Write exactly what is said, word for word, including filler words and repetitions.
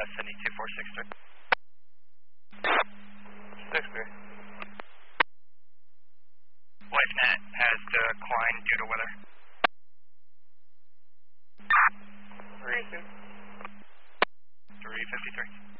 seventy-two four six three. six three. LifeNet has declined due to weather. three two. three fifty-three.